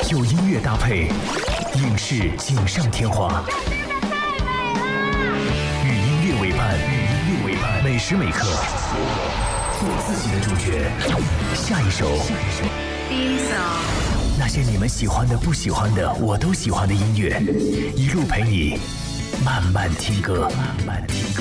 有音乐搭配，影视锦上添花。与音乐为伴，每时每刻做自己的主角。下一首，那些你们喜欢的、不喜欢的，我都喜欢的音乐，一路陪你慢慢听歌。